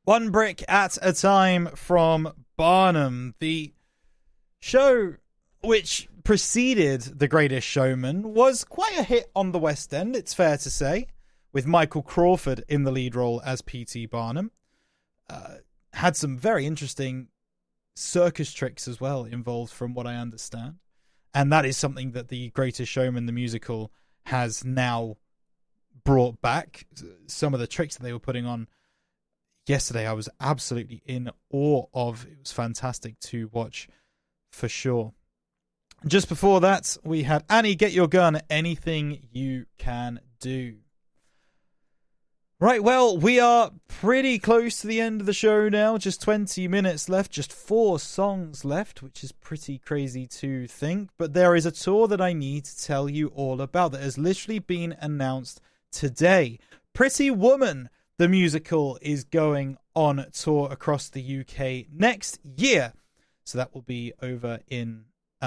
One Brick at a Time from Barnum, the show which preceded The Greatest Showman, was quite a hit on the West End, it's fair to say, with Michael Crawford in the lead role as P.T. Barnum. Had some very interesting circus tricks as well involved, from what I understand. And that is something that The Greatest Showman, the musical, has now brought back. Some of the tricks that they were putting on yesterday, I was absolutely in awe of. It was fantastic to watch, for sure. Just before that, we had Annie, Get Your Gun, Anything You Can Do. Right, well, we are pretty close to the end of the show now. Just 20 minutes left, just 4 songs left, which is pretty crazy to think. But there is a tour that I need to tell you all about that has literally been announced today. Pretty Woman, the musical, is going on tour across the UK next year. So that will be over in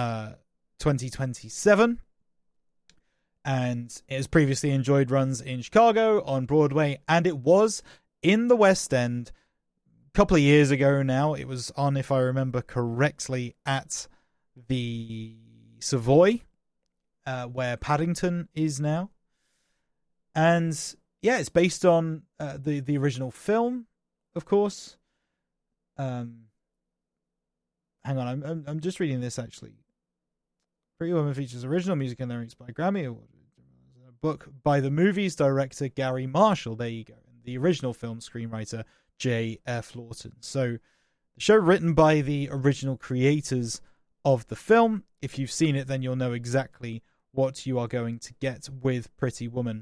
2027. And it has previously enjoyed runs in Chicago, on Broadway, and it was in the West End a couple of years ago now. It was on, if I remember correctly, at the Savoy, where Paddington is now. And yeah, it's based on the original film, of course. Hang on, I'm just reading this actually. Pretty Woman features original music and lyrics by Grammy Award. A book by the movie's director Gary Marshall. There you go. And the original film screenwriter J.F. Lawton. So the show written by the original creators of the film. If you've seen it, then you'll know exactly what you are going to get with Pretty Woman.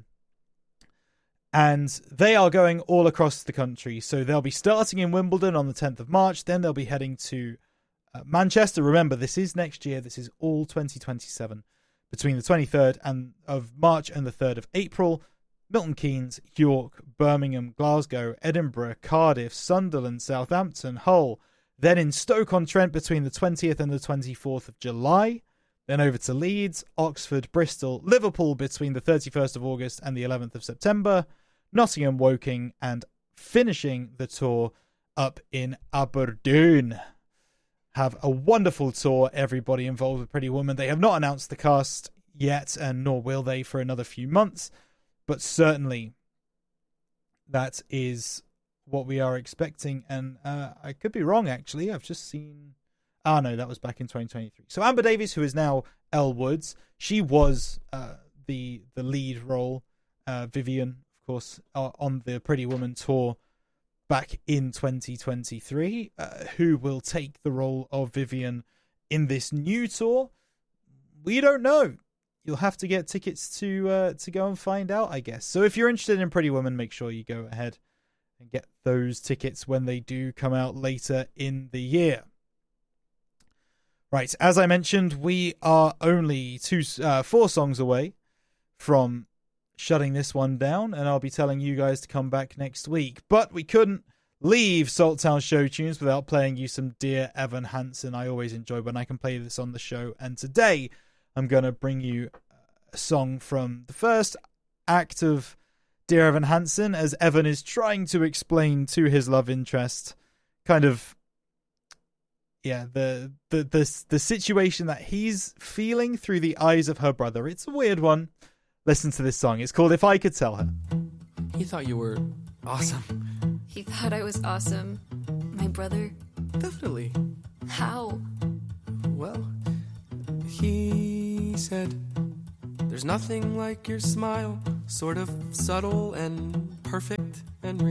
And they are going all across the country. So they'll be starting in Wimbledon on the 10th of March. Then they'll be heading to Manchester. Remember, this is next year. This is all 2027. Between the 23rd of March and the 3rd of April. Milton Keynes, York, Birmingham, Glasgow, Edinburgh, Cardiff, Sunderland, Southampton, Hull. Then in Stoke-on-Trent between the 20th and the 24th of July. Then over to Leeds, Oxford, Bristol, Liverpool between the 31st of August and the 11th of September. Nottingham, Woking, and finishing the tour up in Aberdeen. Have a wonderful tour, everybody involved with Pretty Woman. They have not announced the cast yet, and nor will they for another few months. But certainly, that is what we are expecting. And I could be wrong, actually. I've just seen... Oh, no, that was back in 2023. So Amber Davies, who is now Elle Woods, she was the lead role, Vivian, of course, on the Pretty Woman tour back in 2023. Who will take the role of Vivian in this new tour? We don't know. You'll have to get tickets to go and find out, I guess. So if you're interested in Pretty Woman, make sure you go ahead and get those tickets when they do come out later in the year. Right, as I mentioned, we are only 4 songs away from shutting this one down, and I'll be telling you guys to come back next week. But we couldn't leave Salttown Show Tunes without playing you some Dear Evan Hansen. I always enjoy when I can play this on the show, and today I'm going to bring you a song from the first act of Dear Evan Hansen, as Evan is trying to explain to his love interest kind of the situation that he's feeling through the eyes of her brother. It's a weird one. Listen to this song. It's called If I Could Tell Her. He thought you were awesome. He thought I was awesome. My brother? Definitely. How? Well, he said, there's nothing like your smile, sort of subtle and